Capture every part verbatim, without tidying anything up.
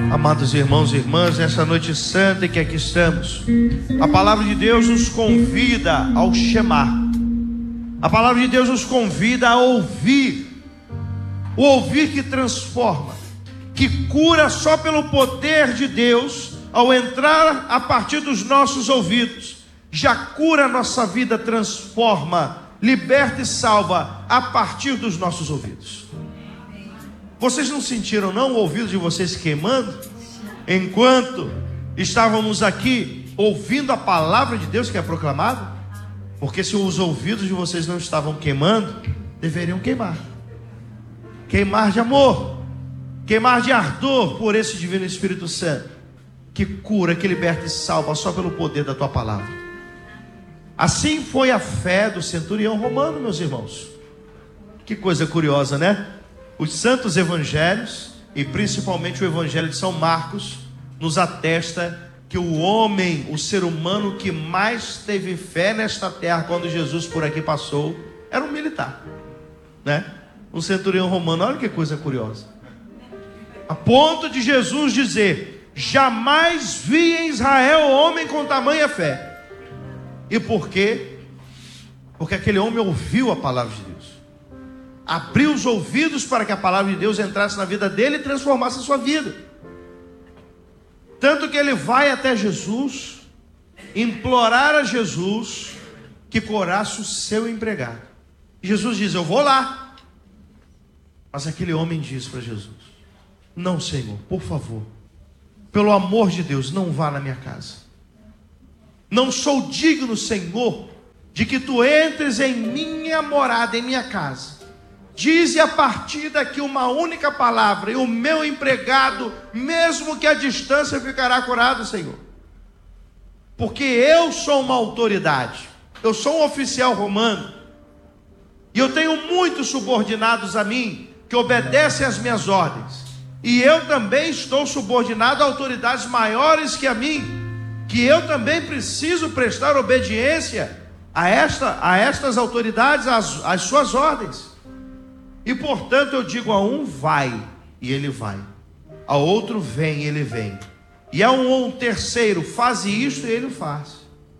Amados irmãos e irmãs, nessa noite santa em que aqui estamos, a palavra de Deus nos convida ao chamar. A palavra de Deus nos convida a ouvir. O ouvir que transforma, que cura só pelo poder de Deus, ao entrar a partir dos nossos ouvidos, já cura a nossa vida, transforma, liberta e salva a partir dos nossos ouvidos. Vocês não sentiram não o ouvido de vocês queimando? Enquanto estávamos aqui ouvindo a palavra de Deus que é proclamada? Porque se os ouvidos de vocês não estavam queimando, deveriam queimar. Queimar de amor, queimar de ardor por esse divino Espírito Santo, que cura, que liberta e salva só pelo poder da tua palavra. Assim foi a fé do centurião romano, meus irmãos. Que coisa curiosa, né? Os santos evangelhos, e principalmente o evangelho de São Marcos, nos atesta que o homem, o ser humano que mais teve fé nesta terra quando Jesus por aqui passou, era um militar, né? Um centurião romano. Olha que coisa curiosa. A ponto de Jesus dizer: jamais vi em Israel homem com tamanha fé. E por quê? Porque aquele homem ouviu a palavra de Deus, abriu os ouvidos para que a palavra de Deus entrasse na vida dele e transformasse a sua vida. Tanto que ele vai até Jesus, implorar a Jesus que curasse o seu empregado. E Jesus diz: eu vou lá. Mas aquele homem diz para Jesus: não, Senhor, por favor, pelo amor de Deus, não vá na minha casa. Não sou digno, Senhor, de que tu entres em minha morada, em minha casa. Dize a partir daqui uma única palavra, e o meu empregado, mesmo que à distância, ficará curado, Senhor. Porque eu sou uma autoridade, eu sou um oficial romano, e eu tenho muitos subordinados a mim, que obedecem às minhas ordens. E eu também estou subordinado a autoridades maiores que a mim, que eu também preciso prestar obediência a, esta, a estas autoridades, às, às suas ordens. E portanto eu digo a um: vai, e ele vai. A outro: vem, e ele vem. E a um, um terceiro: faze isto, e ele faz.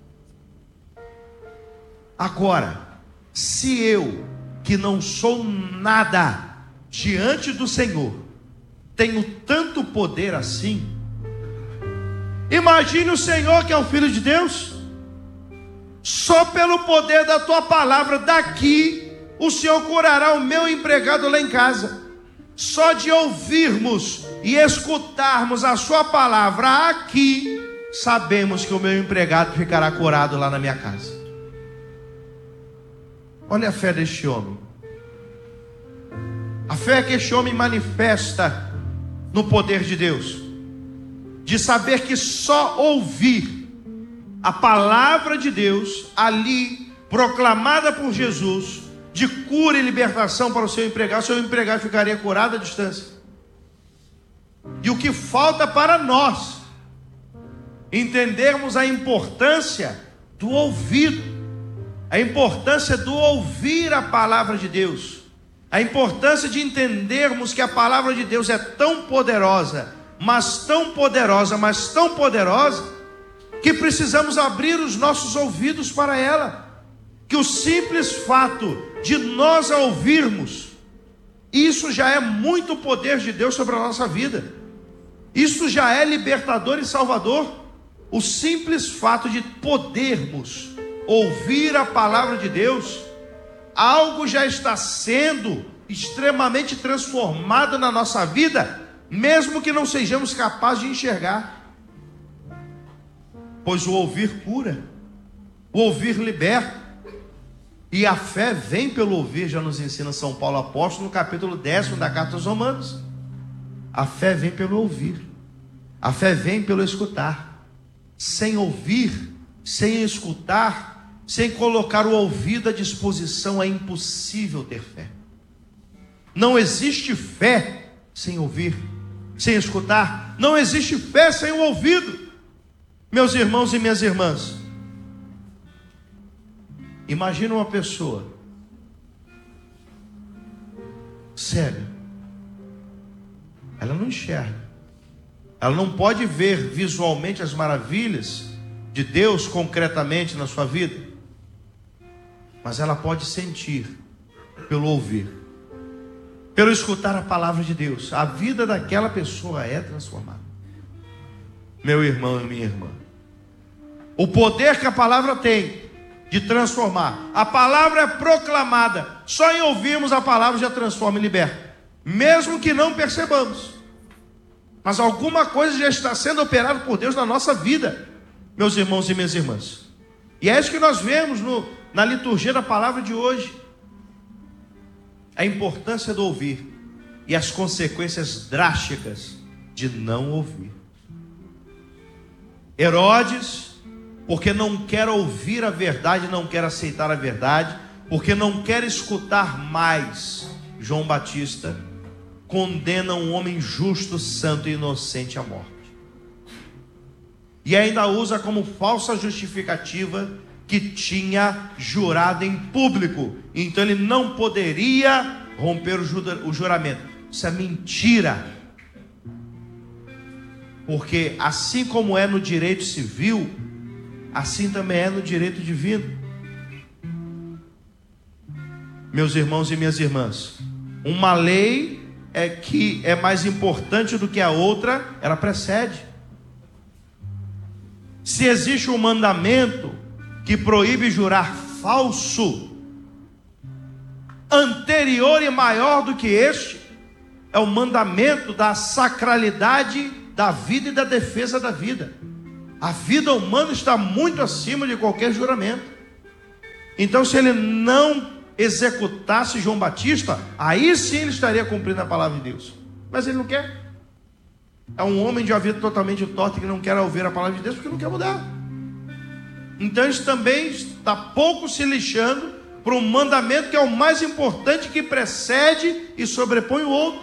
Agora, se eu, que não sou nada diante do Senhor, tenho tanto poder assim, imagine o Senhor, que é o Filho de Deus. Só pelo poder da tua palavra, daqui o Senhor curará o meu empregado lá em casa. Só de ouvirmos e escutarmos a sua palavra aqui, sabemos que o meu empregado ficará curado lá na minha casa. Olha a fé deste homem. A fé que este homem manifesta no poder de Deus, de saber que só ouvir a palavra de Deus ali proclamada por Jesus, de cura e libertação para o seu empregado, o seu empregado ficaria curado à distância. E o que falta para nós entendermos a importância do ouvido, a importância do ouvir a palavra de Deus, a importância de entendermos que a palavra de Deus é tão poderosa, mas tão poderosa, mas tão poderosa, que precisamos abrir os nossos ouvidos para ela. Que o simples fato de nós a ouvirmos, isso já é muito poder de Deus sobre a nossa vida. Isso já é libertador e salvador. O simples fato de podermos ouvir a palavra de Deus, algo já está sendo extremamente transformado na nossa vida, mesmo que não sejamos capazes de enxergar. Pois o ouvir cura, o ouvir liberta. E a fé vem pelo ouvir, já nos ensina São Paulo apóstolo no capítulo décimo da carta aos Romanos. A fé vem pelo ouvir, a fé vem pelo escutar. Sem ouvir, sem escutar, sem colocar o ouvido à disposição, é impossível ter fé. Não existe fé sem ouvir, sem escutar. Não existe fé sem o ouvido. Meus irmãos e minhas irmãs, imagina uma pessoa cega, ela não enxerga, Ela não pode ver visualmente as maravilhas de Deus concretamente na sua vida, mas ela pode sentir pelo ouvir, pelo escutar a palavra de Deus. A vida daquela pessoa é transformada. Meu irmão e minha irmã, o poder que a palavra tem de transformar. A palavra é proclamada. Só em ouvirmos a palavra já transforma e liberta, mesmo que não percebamos. Mas alguma coisa já está sendo operada por Deus na nossa vida, meus irmãos e minhas irmãs. E é isso que nós vemos no, na liturgia da palavra de hoje. A importância do ouvir e as consequências drásticas de não ouvir. Herodes, porque não quer ouvir a verdade, não quer aceitar a verdade, porque não quer escutar mais João Batista, condena um homem justo, santo e inocente à morte. E ainda usa como falsa justificativa que tinha jurado em público, então ele não poderia romper o juramento. Isso é mentira. Porque assim como é no direito civil, assim também é no direito divino. Meus irmãos e minhas irmãs, uma lei é que é mais importante do que a outra, ela precede. Se existe um mandamento que proíbe jurar falso, anterior e maior do que este, é o mandamento da sacralidade da vida e da defesa da vida. A vida humana está muito acima de qualquer juramento. Então, se ele não executasse João Batista, aí sim ele estaria cumprindo a palavra de Deus. Mas ele não quer. É um homem de uma vida totalmente torta que não quer ouvir a palavra de Deus porque não quer mudar. Então ele também está pouco se lixando para um mandamento que é o mais importante, que precede e sobrepõe o outro.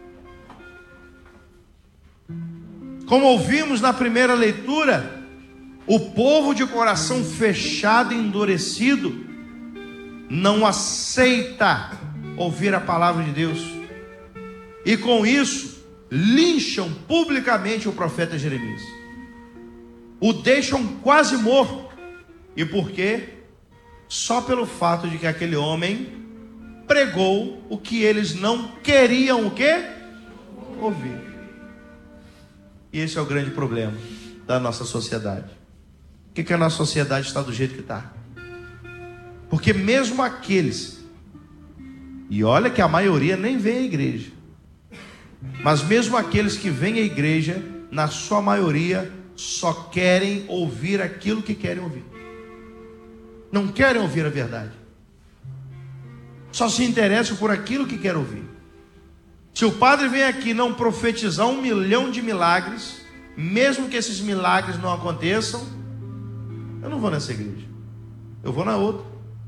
Como ouvimos na primeira leitura, o povo de coração fechado e endurecido não aceita ouvir a palavra de Deus, e com isso lincham publicamente o profeta Jeremias, o deixam quase morto. E por quê? Só pelo fato de que aquele homem pregou o que eles não queriam o quê? Ouvir. E esse é o grande problema da nossa sociedade. Por que, que a nossa sociedade está do jeito que está? Porque mesmo aqueles, e olha que a maioria nem vem à igreja, mas mesmo aqueles que vêm à igreja, na sua maioria, só querem ouvir aquilo que querem ouvir. Não querem ouvir a verdade. Só se interessam por aquilo que querem ouvir. Se o padre vem aqui não profetizar um milhão de milagres, mesmo que esses milagres não aconteçam, eu não vou nessa igreja, eu vou na outra.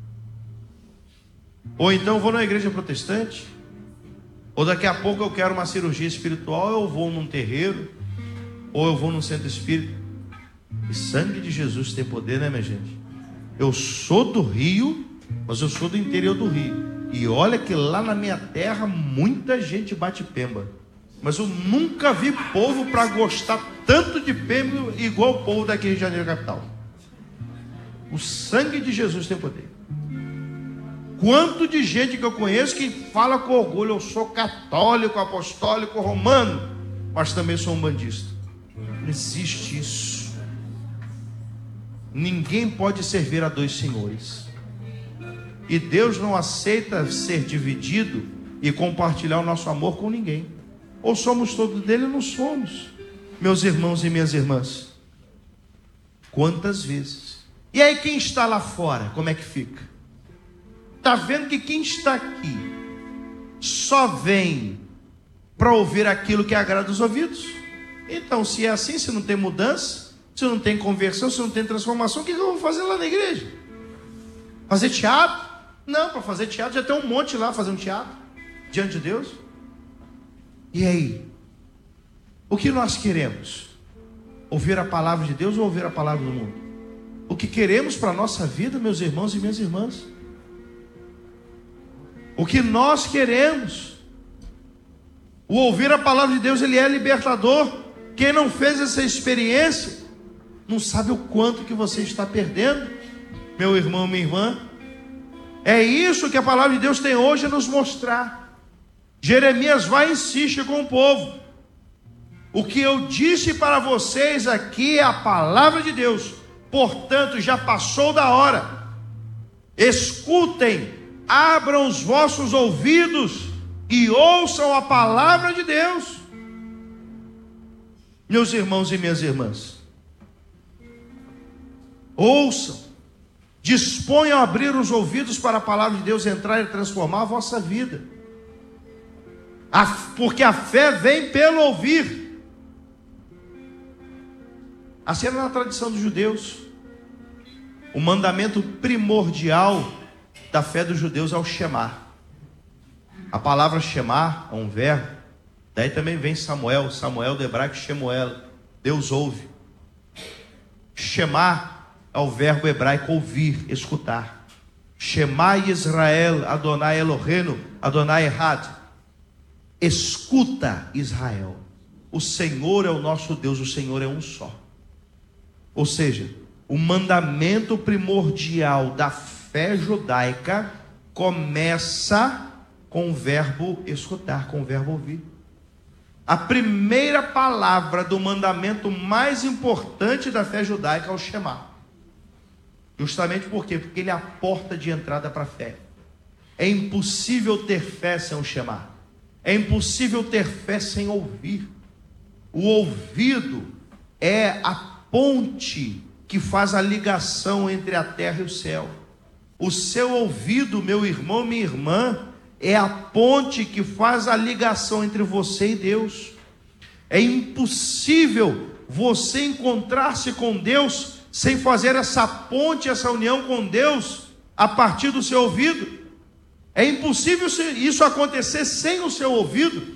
Ou então eu vou na igreja protestante, ou daqui a pouco eu quero uma cirurgia espiritual, eu vou num terreiro, ou eu vou num centro espírita. E sangue de Jesus tem poder, né, minha gente? Eu sou do Rio, mas eu sou do interior do Rio. E olha que lá na minha terra muita gente bate pemba, mas eu nunca vi povo para gostar tanto de pemba igual o povo daqui de Rio de Janeiro capital. O sangue de Jesus tem poder. Quanto de gente que eu conheço que fala com orgulho: eu sou católico, apostólico, romano, mas também sou um bandista. Não existe isso. Ninguém pode servir a dois senhores. E Deus não aceita ser dividido e compartilhar o nosso amor com ninguém. Ou somos todos dele ou não somos. Meus irmãos e minhas irmãs, quantas vezes? E aí quem está lá fora, como é que fica? Está vendo que quem está aqui só vem para ouvir aquilo que agrada os ouvidos? Então, se é assim, se não tem mudança, se não tem conversão, se não tem transformação, o que eu vou fazer lá na igreja? Fazer teatro? Não, para fazer teatro já tem um monte lá fazendo teatro diante de Deus. E aí? O que nós queremos? Ouvir a palavra de Deus ou ouvir a palavra do mundo? O que queremos para a nossa vida, meus irmãos e minhas irmãs? O que nós queremos? O ouvir a palavra de Deus, ele é libertador. Quem não fez essa experiência, não sabe o quanto que você está perdendo, meu irmão, minha irmã. É isso que a palavra de Deus tem hoje a nos mostrar. Jeremias vai e insiste com o povo. O que eu disse para vocês aqui é a palavra de Deus. Portanto, já passou da hora. Escutem, abram os vossos ouvidos e ouçam a palavra de Deus. Meus irmãos e minhas irmãs, ouçam, disponham a abrir os ouvidos para a palavra de Deus entrar e transformar a vossa vida. A, porque a fé vem pelo ouvir. Assim era na tradição dos judeus. O mandamento primordial da fé dos judeus é o Shemar. A palavra Shemar é um verbo. Daí também vem Samuel, Samuel do hebraico Shemuel, Deus ouve. Shemar é o verbo hebraico ouvir, escutar. Shema Israel, Adonai Eloheinu, Adonai Echad. Escuta, Israel, o Senhor é o nosso Deus, o Senhor é um só. Ou seja, o mandamento primordial da fé judaica começa com o verbo escutar, com o verbo ouvir. A primeira palavra do mandamento mais importante da fé judaica é o Shema. Justamente por quê? Porque ele é a porta de entrada para a fé. É impossível ter fé sem o Shema. É impossível ter fé sem ouvir. O ouvido é a ponte que faz a ligação entre a terra e o céu. O seu ouvido, meu irmão, minha irmã, é a ponte que faz a ligação entre você e Deus. É impossível você encontrar-se com Deus sem fazer essa ponte, essa união com Deus a partir do seu ouvido. É impossível isso acontecer sem o seu ouvido.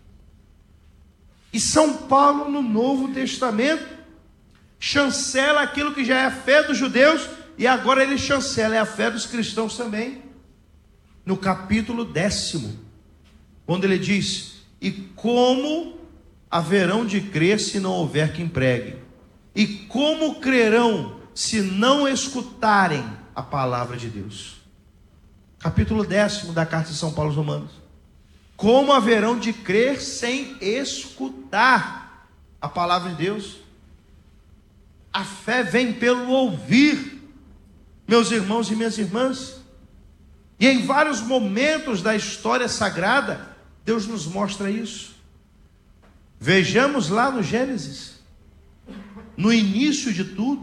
E São Paulo, no Novo Testamento, chancela aquilo que já é a fé dos judeus, e agora ele chancela, é a fé dos cristãos também. No capítulo décimo, quando ele diz: e como haverão de crer se não houver quem pregue? E como crerão se não escutarem a palavra de Deus? Capítulo décimo da carta de São Paulo aos Romanos. Como haverão de crer sem escutar a palavra de Deus? A fé vem pelo ouvir, meus irmãos e minhas irmãs. E em vários momentos da história sagrada, Deus nos mostra isso. Vejamos lá no Gênesis, no início de tudo.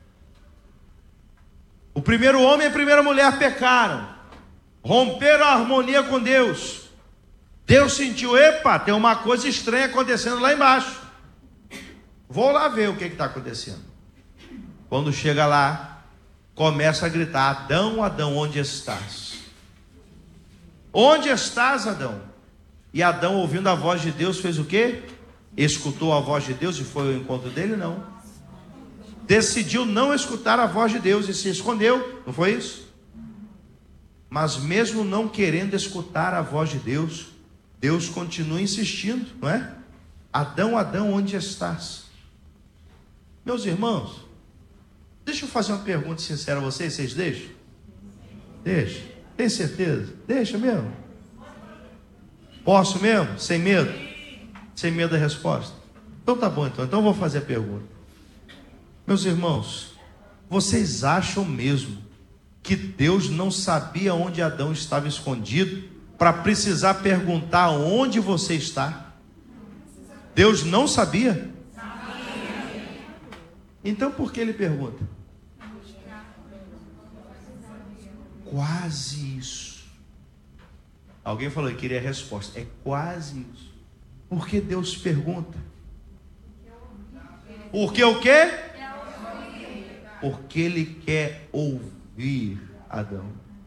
O primeiro homem e a primeira mulher pecaram, romperam a harmonia com Deus. Deus sentiu: epa, tem uma coisa estranha acontecendo lá embaixo. Vou lá ver o que está acontecendo. Quando chega lá, começa a gritar: Adão, Adão, onde estás? Onde estás, Adão? E Adão, ouvindo a voz de Deus, fez o quê? Escutou a voz de Deus e foi ao encontro dele? Não. Decidiu não escutar a voz de Deus e se escondeu, não foi isso? Mas mesmo não querendo escutar a voz de Deus, Deus continua insistindo, não é? Adão, Adão, onde estás? Meus irmãos, deixa eu fazer uma pergunta sincera a vocês, vocês deixam? Deixa, tem certeza? Deixa mesmo? Posso mesmo? Sem medo? Sem medo da resposta? Então tá bom, então, então eu vou fazer a pergunta. Meus irmãos, vocês acham mesmo que Deus não sabia onde Adão estava escondido para precisar perguntar onde você está? Deus não sabia? Então por que ele pergunta? Quase isso. Alguém falou que queria a resposta. É quase isso. Por que Deus pergunta? Porque o quê? Porque ele quer ouvir Adão.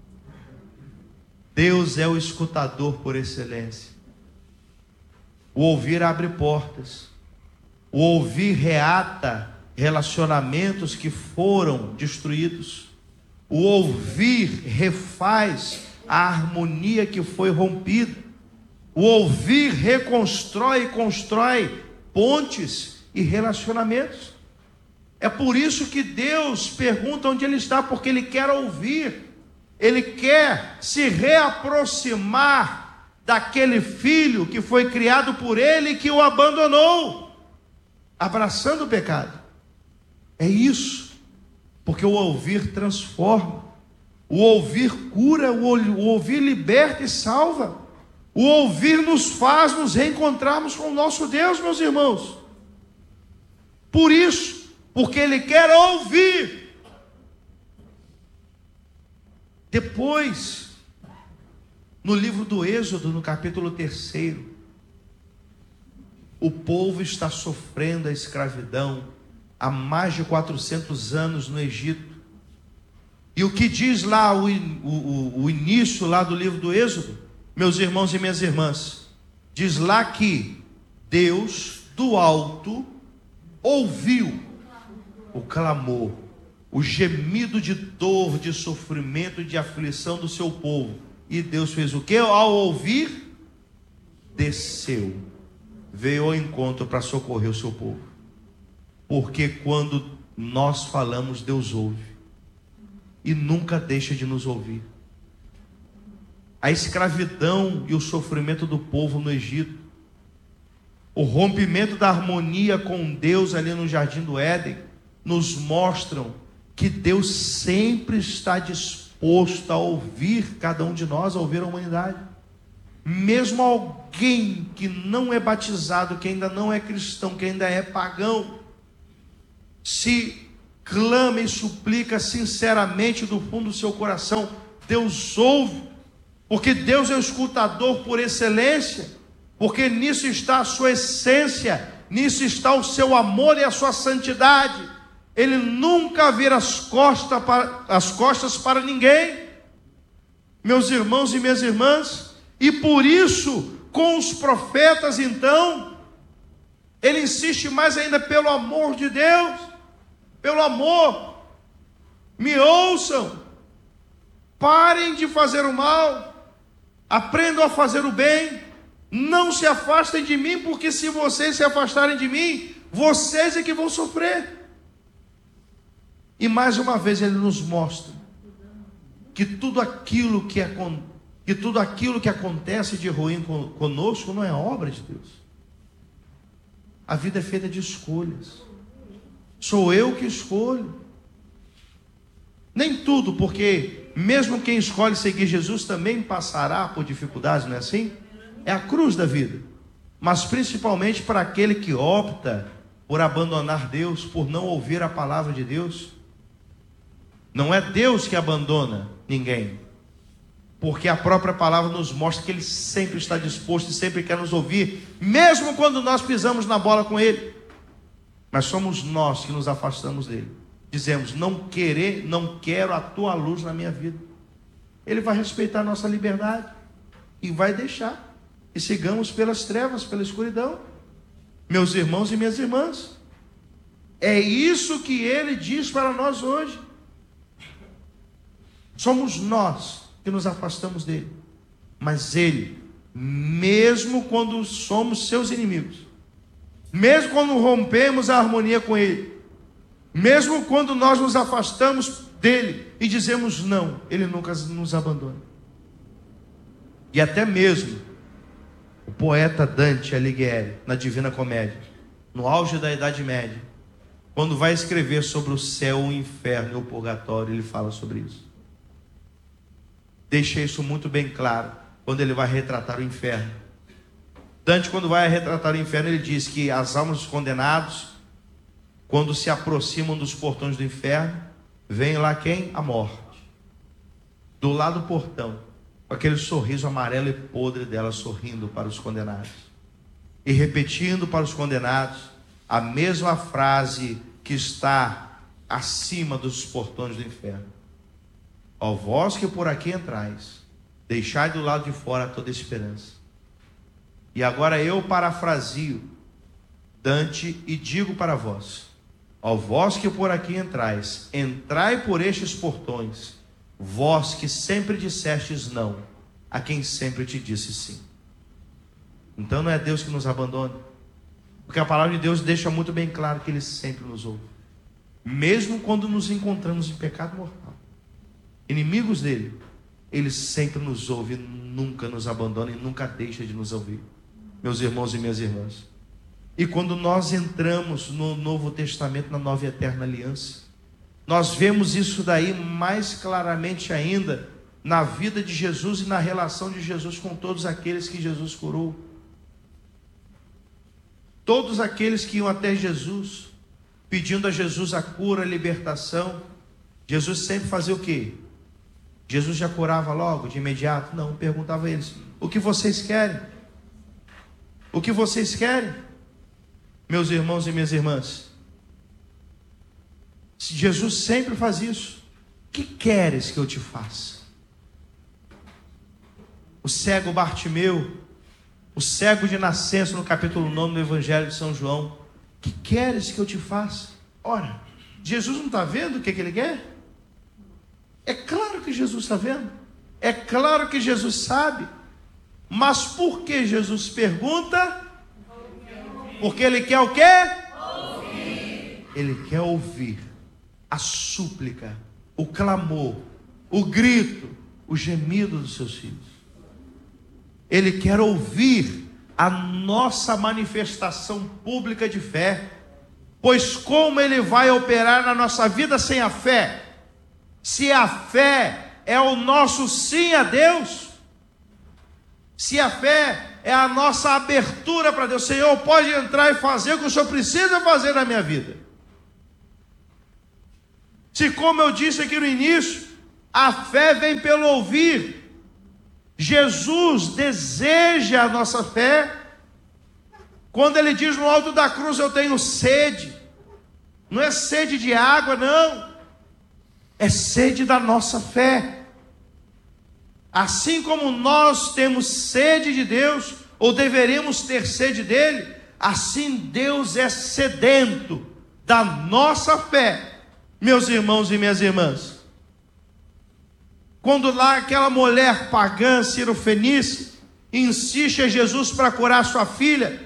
Deus é o escutador por excelência. O ouvir abre portas. O ouvir reata relacionamentos que foram destruídos. O ouvir refaz a harmonia que foi rompida. O ouvir reconstrói e constrói pontes e relacionamentos. É por isso que Deus pergunta onde ele está, porque ele quer ouvir, ele quer se reaproximar daquele filho que foi criado por ele e que o abandonou, abraçando o pecado. É isso, porque o ouvir transforma, o ouvir cura, o ouvir liberta e salva, o ouvir nos faz nos reencontrarmos com o nosso Deus, meus irmãos. Por isso, porque ele quer ouvir. Depois, no livro do Êxodo, no capítulo terceiro, o povo está sofrendo a escravidão há mais de quatrocentos anos no Egito. E o que diz lá o, o, o início lá do livro do Êxodo, meus irmãos e minhas irmãs, diz lá que Deus do alto ouviu o clamor, o gemido de dor, de sofrimento, de aflição do seu povo. E Deus fez o que? Ao ouvir, desceu, veio ao encontro para socorrer o seu povo. Porque quando nós falamos, Deus ouve e nunca deixa de nos ouvir. A escravidão e o sofrimento do povo no Egito, o rompimento da harmonia com Deus ali no Jardim do Éden, nos mostram que Deus sempre está disposto a ouvir cada um de nós, a ouvir a humanidade. Mesmo alguém que não é batizado, que ainda não é cristão, que ainda é pagão, se clama e suplica sinceramente do fundo do seu coração, Deus ouve, porque Deus é o escutador por excelência, porque nisso está a sua essência, nisso está o seu amor e a sua santidade. Ele nunca vira as costas para, as costas para ninguém, meus irmãos e minhas irmãs. E por isso, com os profetas então, ele insiste mais ainda pelo amor de Deus, pelo amor. Me ouçam, parem de fazer o mal, aprendam a fazer o bem, não se afastem de mim, porque se vocês se afastarem de mim, vocês é que vão sofrer. E mais uma vez ele nos mostra que tudo aquilo que, é, que, tudo aquilo que acontece de ruim conosco não é obra de Deus. A vida é feita de escolhas. Sou eu que escolho. Nem tudo, porque mesmo quem escolhe seguir Jesus também passará por dificuldades, não é assim? É a cruz da vida. Mas principalmente para aquele que opta por abandonar Deus, por não ouvir a palavra de Deus. Não é Deus que abandona ninguém, porque a própria palavra nos mostra que Ele sempre está disposto e sempre quer nos ouvir, mesmo quando nós pisamos na bola com Ele. Mas somos nós que nos afastamos dele. Dizemos, não querer, não quero a tua luz na minha vida. Ele vai respeitar a nossa liberdade e vai deixar e sigamos pelas trevas, pela escuridão. Meus irmãos e minhas irmãs, é isso que Ele diz para nós hoje. Somos nós que nos afastamos dele, mas ele, mesmo quando somos seus inimigos, mesmo quando rompemos a harmonia com ele, mesmo quando nós nos afastamos dele e dizemos não, ele nunca nos abandona. E até mesmo o poeta Dante Alighieri, na Divina Comédia, no auge da Idade Média, quando vai escrever sobre o céu, o inferno e o purgatório, ele fala sobre isso. Deixa isso muito bem claro quando ele vai retratar o inferno. Dante, quando vai retratar o inferno, ele diz que as almas dos condenados, quando se aproximam dos portões do inferno, vem lá quem? A morte. Do lado do portão, com aquele sorriso amarelo e podre dela, sorrindo para os condenados. E repetindo para os condenados a mesma frase que está acima dos portões do inferno. Ó vós que por aqui entrais, deixai do lado de fora toda esperança. E agora eu parafrasio Dante e digo para vós: ó vós que por aqui entrais, entrai por estes portões, vós que sempre dissestes não, a quem sempre te disse sim. Então não é Deus que nos abandona, Porque a palavra de Deus deixa muito bem claro que Ele sempre nos ouve, mesmo quando nos encontramos em pecado mortal, inimigos dele, Ele sempre nos ouve, nunca nos abandona e nunca deixa de nos ouvir, meus irmãos e minhas irmãs. E quando nós entramos no Novo Testamento, na Nova e Eterna Aliança, nós vemos isso daí mais claramente ainda na vida de Jesus e na relação de Jesus com todos aqueles que Jesus curou. Todos aqueles que iam até Jesus, pedindo a Jesus a cura, a libertação, Jesus sempre fazia o quê? Jesus já curava logo, de imediato? Não, perguntava a eles: o que vocês querem? O que vocês querem? Meus irmãos e minhas irmãs, Jesus sempre faz isso. O que queres que eu te faça? O cego Bartimeu, o cego de nascença, no capítulo nove do Evangelho de São João: o que queres que eu te faça? Ora, Jesus não está vendo o que, que ele quer? É claro que Jesus está vendo, é claro que Jesus sabe, mas por que Jesus pergunta? Porque ele quer o quê? Ouvir. Ele quer ouvir a súplica, o clamor, o grito, o gemido dos seus filhos. Ele quer ouvir a nossa manifestação pública de fé, pois como ele vai operar na nossa vida sem a fé? Se a fé é o nosso sim a Deus, se a fé é a nossa abertura para Deus, Senhor, pode entrar e fazer o que o Senhor precisa fazer na minha vida. Se, como eu disse aqui no início, a fé vem pelo ouvir, Jesus deseja a nossa fé. Quando ele diz no alto da cruz: eu tenho sede, não é sede de água, não, é sede da nossa fé. Assim como nós temos sede de Deus, ou deveríamos ter sede dele, assim Deus é sedento da nossa fé, meus irmãos e minhas irmãs. Quando lá aquela mulher pagã, Cirofenícia, insiste a Jesus para curar sua filha,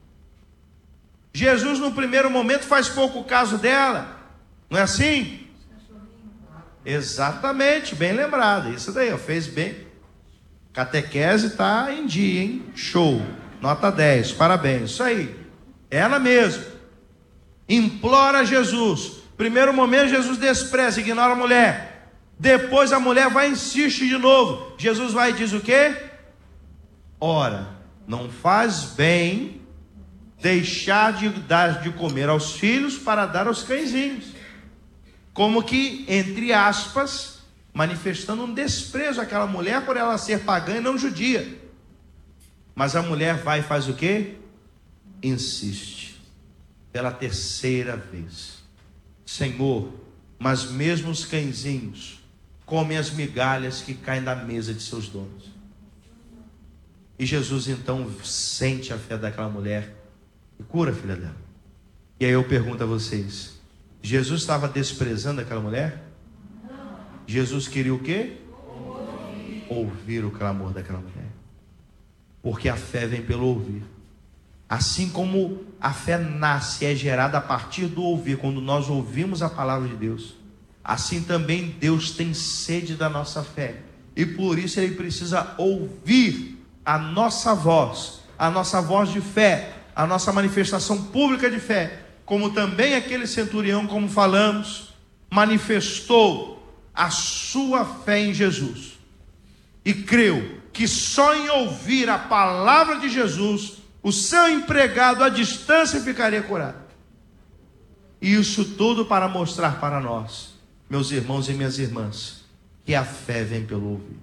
Jesus no primeiro momento faz pouco caso dela, não é assim? Exatamente, bem lembrado, isso daí, ó, fez bem. Catequese está em dia, hein? Show, nota dez, parabéns, isso aí, ela mesma implora Jesus. Primeiro momento Jesus despreza, ignora a mulher. Depois a mulher vai e insiste de novo. Jesus vai e diz o quê? Ora, não faz bem deixar de dar de comer aos filhos para dar aos cãezinhos. Como que, entre aspas, manifestando um desprezo àquela mulher por ela ser pagã e não judia. Mas a mulher vai e faz o quê? Insiste, pela terceira vez: Senhor, mas mesmo os cãezinhos comem as migalhas que caem da mesa de seus donos. E Jesus então sente a fé daquela mulher e cura a filha dela. E aí eu pergunto a vocês: Jesus estava desprezando aquela mulher? Não. Jesus queria o quê? Ouvir. Ouvir o clamor daquela mulher. Porque a fé vem pelo ouvir. Assim como a fé nasce e é gerada a partir do ouvir, quando nós ouvimos a palavra de Deus, assim também Deus tem sede da nossa fé. E por isso Ele precisa ouvir a nossa voz, a nossa voz de fé, a nossa manifestação pública de fé. Como também aquele centurião, como falamos, manifestou a sua fé em Jesus e creu que só em ouvir a palavra de Jesus o seu empregado à distância ficaria curado. E isso tudo para mostrar para nós, meus irmãos e minhas irmãs, que a fé vem pelo ouvir.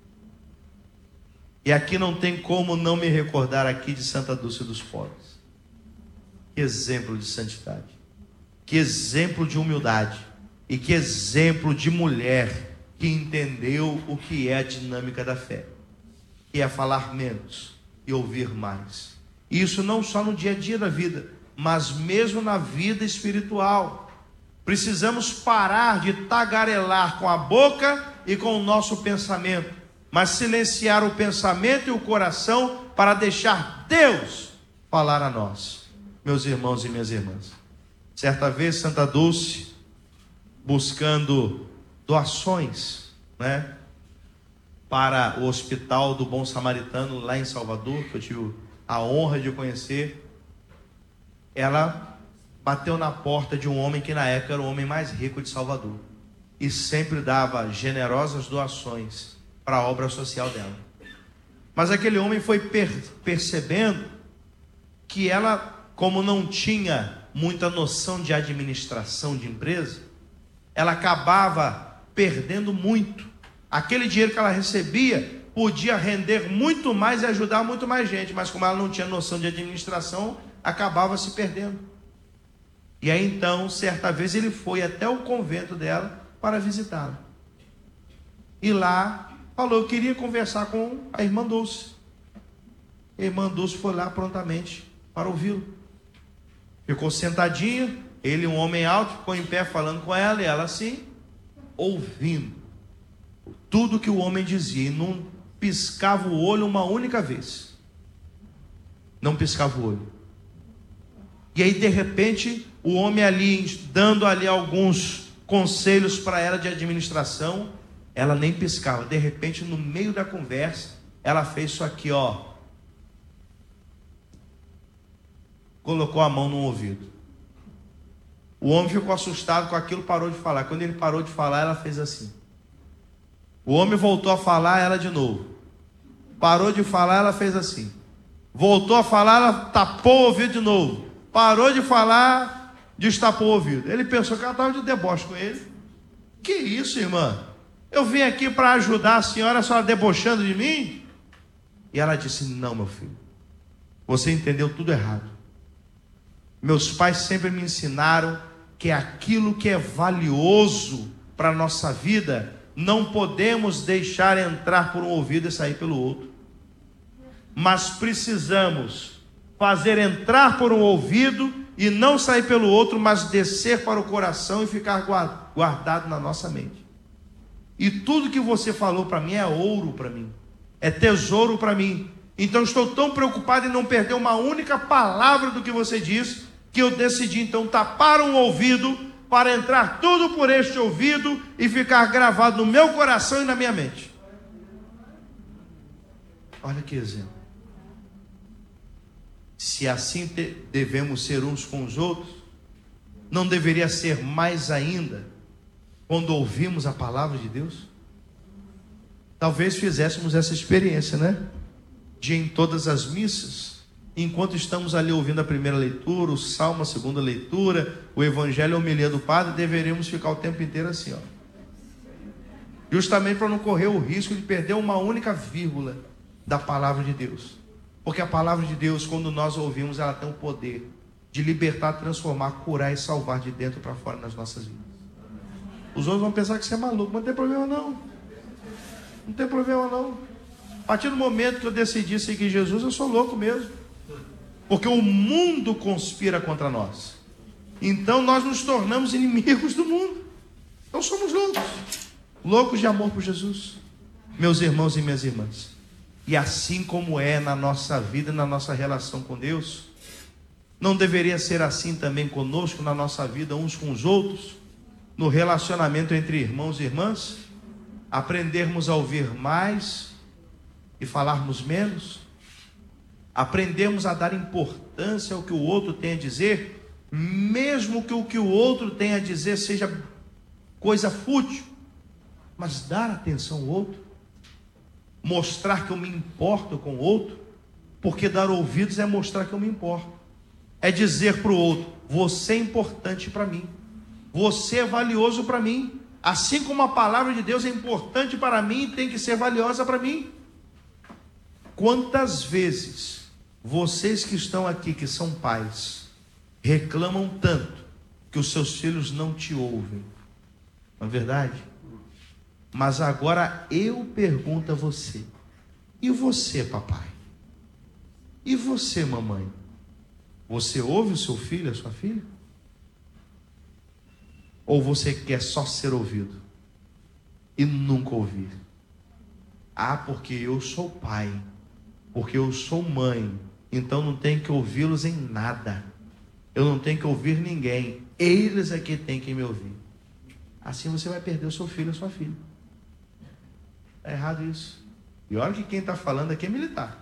E aqui não tem como não me recordar aqui de Santa Dulce dos Pobres. Que exemplo de santidade, que exemplo de humildade, e que exemplo de mulher que entendeu o que é a dinâmica da fé, que é falar menos e ouvir mais. Isso não só no dia a dia da vida, mas mesmo na vida espiritual. Precisamos parar de tagarelar com a boca e com o nosso pensamento, mas silenciar o pensamento e o coração para deixar Deus falar a nós. meus irmãos e minhas irmãs. Certa vez, Santa Dulce, buscando doações, né, para o Hospital do Bom Samaritano, lá em Salvador, que eu tive a honra de conhecer, ela bateu na porta de um homem que na época era o homem mais rico de Salvador, e sempre dava generosas doações para a obra social dela. Mas aquele homem foi per percebendo que ela, como não tinha muita noção de administração de empresa, ela acabava perdendo muito. Aquele dinheiro que ela recebia podia render muito mais e ajudar muito mais gente, mas como ela não tinha noção de administração, acabava se perdendo. E aí então, certa vez ele foi até o convento dela para visitá-la. E lá falou que queria conversar com a irmã Dulce. A irmã Dulce foi lá prontamente para ouvi-lo. Ficou sentadinha, ele, um homem alto, ficou em pé falando com ela, e ela assim, ouvindo tudo que o homem dizia, e não piscava o olho uma única vez. Não piscava o olho. E aí, de repente, o homem ali, dando ali alguns conselhos para ela de administração, ela nem piscava. De repente, no meio da conversa, ela fez isso aqui, ó. Colocou a mão no ouvido. O homem ficou assustado com aquilo, parou de falar. Quando ele parou de falar, ela fez assim. O homem voltou a falar, ela de novo. Parou de falar, ela fez assim. Voltou a falar, ela tapou o ouvido de novo. Parou de falar, destapou o ouvido. Ele pensou que ela estava de deboche com ele. Que isso, irmã? Eu vim aqui para ajudar a senhora, a senhora debochando de mim? E ela disse, não, meu filho, você entendeu tudo errado. Meus pais sempre me ensinaram que aquilo que é valioso para a nossa vida, não podemos deixar entrar por um ouvido e sair pelo outro. Mas precisamos fazer entrar por um ouvido e não sair pelo outro, mas descer para o coração e ficar guardado na nossa mente. E tudo que você falou para mim é ouro para mim, é tesouro para mim. Então estou tão preocupado em não perder uma única palavra do que você disse, que eu decidi então tapar um ouvido para entrar tudo por este ouvido e ficar gravado no meu coração e na minha mente. Olha que exemplo. Se assim devemos ser uns com os outros, não deveria ser mais ainda quando ouvimos a palavra de Deus? Talvez fizéssemos essa experiência, né? De em todas as missas, enquanto estamos ali ouvindo a primeira leitura, o salmo, a segunda leitura, o evangelho, a homilia do padre, deveríamos ficar o tempo inteiro assim, ó. Justamente para não correr o risco de perder uma única vírgula da palavra de Deus. Porque a palavra de Deus, quando nós ouvimos, ela tem o poder de libertar, transformar, curar e salvar de dentro para fora nas nossas vidas. Os outros vão pensar que você é maluco, mas não tem problema não. Não tem problema não. A partir do momento que eu decidi seguir Jesus, eu sou louco mesmo. Porque o mundo conspira contra nós. Então nós nos tornamos inimigos do mundo. Então somos loucos. Loucos de amor por Jesus. Meus irmãos e minhas irmãs. E assim como é na nossa vida, na nossa relação com Deus, não deveria ser assim também conosco, na nossa vida, uns com os outros, no relacionamento entre irmãos e irmãs? Aprendermos a ouvir mais e falarmos menos? Aprendermos a dar importância ao que o outro tem a dizer, mesmo que o que o outro tem a dizer seja coisa fútil, mas dar atenção ao outro, mostrar que eu me importo com o outro, porque dar ouvidos é mostrar que eu me importo, é dizer para o outro, você é importante para mim, você é valioso para mim, assim como a palavra de Deus é importante para mim e tem que ser valiosa para mim. Quantas vezes vocês que estão aqui, que são pais, reclamam tanto que os seus filhos não te ouvem? Não é verdade? Mas agora eu pergunto a você, e você, papai? E você, mamãe? Você ouve o seu filho, a sua filha? Ou você quer só ser ouvido e nunca ouvir? Ah, porque eu sou pai, porque eu sou mãe, então não tenho que ouvi-los em nada. Eu não tenho que ouvir ninguém. Eles é que têm que me ouvir. Assim você vai perder o seu filho ou sua filha. É errado isso. E olha que quem está falando aqui é militar.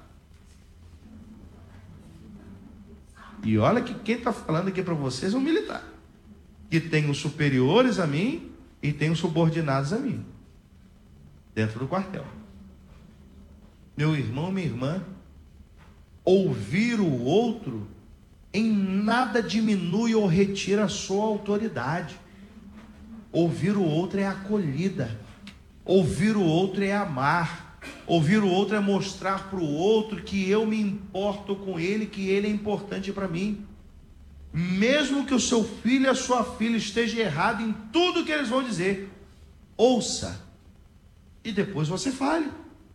E olha que quem está falando aqui para vocês é um militar. Que tem os superiores a mim e tem os subordinados a mim. Dentro do quartel. Meu irmão, minha irmã, ouvir o outro em nada diminui ou retira a sua autoridade. Ouvir o outro é acolhida. Ouvir o outro é amar. Ouvir o outro é mostrar para o outro que eu me importo com ele, que ele é importante para mim. Mesmo que o seu filho e a sua filha estejam errados em tudo que eles vão dizer, ouça e depois você fale.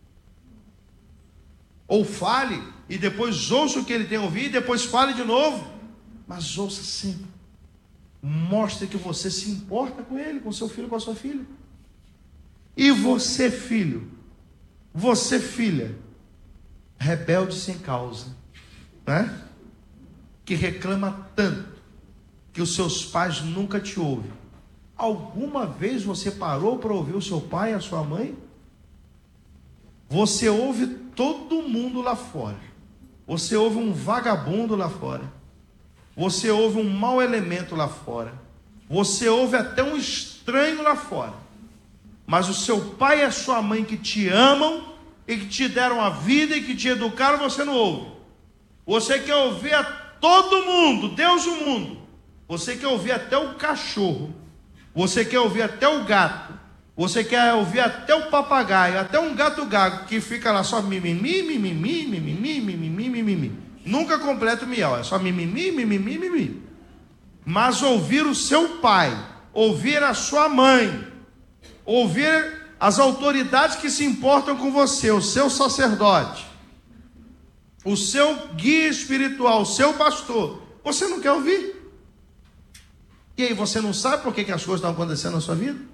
Ou fale e depois ouça o que ele tem ouvido e depois fale de novo. Mas ouça sempre. Mostre que você se importa com ele, com seu filho, com a sua filha. E você, filho, você, filha, rebelde sem causa, né? Que reclama tanto que os seus pais nunca te ouvem. Alguma vez você parou para ouvir o seu pai e a sua mãe? Você ouve todo mundo lá fora. Você ouve um vagabundo lá fora. Você ouve um mau elemento lá fora. Você ouve até um estranho lá fora. Mas o seu pai e a sua mãe que te amam e que te deram a vida e que te educaram, você não ouve. Você quer ouvir a todo mundo, Deus o mundo. Você quer ouvir até o cachorro. Você quer ouvir até o gato. Você quer ouvir até o papagaio, até um gato gago que fica lá só mimimi, mimimi, mimimi, mimimi, mimimi. Nunca completa o miau, é só mimimi, mimimi, mimimi. Mas ouvir o seu pai, ouvir a sua mãe, ouvir as autoridades que se importam com você, o seu sacerdote, o seu guia espiritual, o seu pastor, você não quer ouvir? E aí você não sabe por que, que as coisas estão acontecendo na sua vida?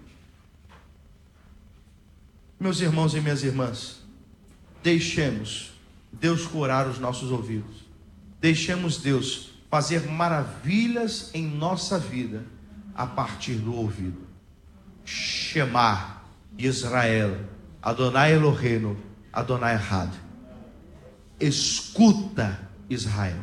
Meus irmãos e minhas irmãs, deixemos Deus curar os nossos ouvidos. Deixemos Deus fazer maravilhas em nossa vida a partir do ouvido. Shema Israel, Adonai Eloheinu, Adonai Echad. Escuta, Israel.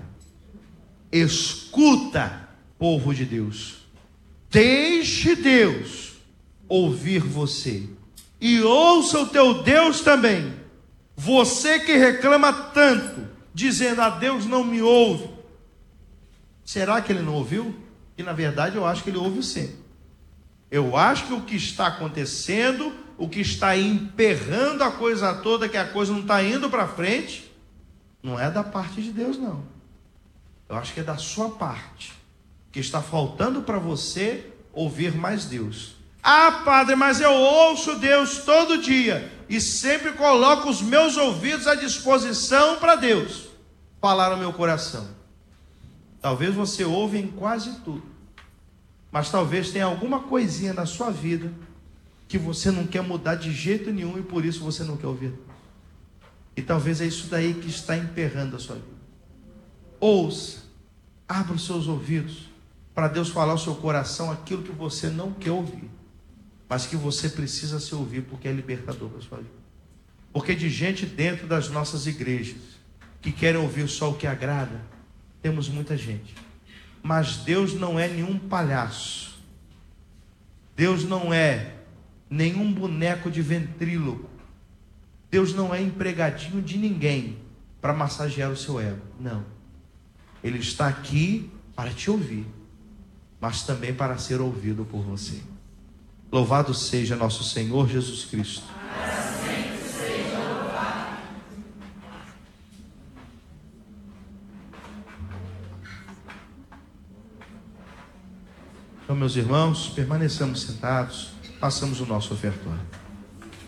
Escuta, povo de Deus. Deixe Deus ouvir você. E ouça o teu Deus também. Você que reclama tanto, dizendo a Deus não me ouve. Será que ele não ouviu? E na verdade eu acho que ele ouve sim. Eu acho que o que está acontecendo, o que está emperrando a coisa toda, que a coisa não está indo para frente, não é da parte de Deus não. Eu acho que é da sua parte. Que está faltando para você ouvir mais Deus. Ah, padre, mas eu ouço Deus todo dia e sempre coloco os meus ouvidos à disposição para Deus falar no meu coração. Talvez você ouve em quase tudo, mas talvez tenha alguma coisinha na sua vida que você não quer mudar de jeito nenhum e por isso você não quer ouvir. E talvez é isso daí que está emperrando a sua vida. Ouça, abra os seus ouvidos para Deus falar ao seu coração aquilo que você não quer ouvir, mas que você precisa se ouvir, porque é libertador para a sua vida. Porque de gente dentro das nossas igrejas que querem ouvir só o que agrada, temos muita gente. Mas Deus não é nenhum palhaço. Deus não é nenhum boneco de ventríloco. Deus não é empregadinho de ninguém para massagear o seu ego. Não. Ele está aqui para te ouvir, mas também para ser ouvido por você. Louvado seja nosso Senhor Jesus Cristo. Assim seja louvado. Então, meus irmãos, permaneçamos sentados, passamos o nosso ofertório.